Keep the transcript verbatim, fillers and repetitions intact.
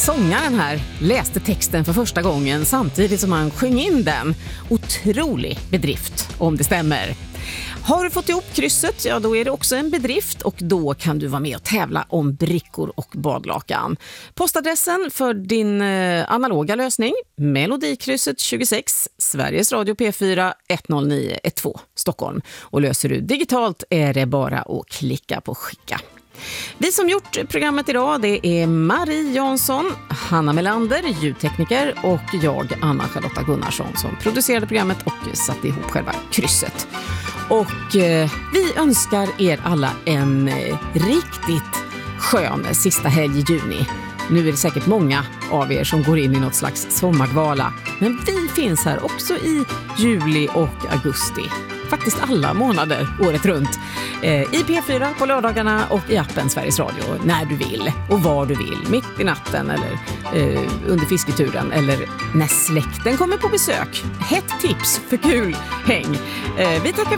sångaren här läste texten för första gången samtidigt som han sjöng in den. Otrolig bedrift, om det stämmer. Har du fått ihop krysset, ja då är det också en bedrift och då kan du vara med och tävla om brickor och badlakan. Postadressen för din eh, analoga lösning, Melodikrysset tjugosex, Sveriges Radio P fyra ett noll nio ett två, Stockholm. Och löser du digitalt är det bara att klicka på skicka. Vi som gjort programmet idag, det är Marie Jansson, Hanna Melander, ljudtekniker och jag, Anna-Charlotta Gunnarsson, som producerade programmet och satte ihop själva krysset. Och eh, vi önskar er alla en eh, riktigt skön sista helg i juni. Nu är det säkert många av er som går in i något slags sommargvala. Men vi finns här också i juli och augusti. Faktiskt alla månader året runt. Eh, I P fyra på lördagarna och i appen Sveriges Radio när du vill och var du vill. Mitt i natten eller eh, under fisketuren eller när släkten kommer på besök. Hett tips för kul häng. Eh, vi tackar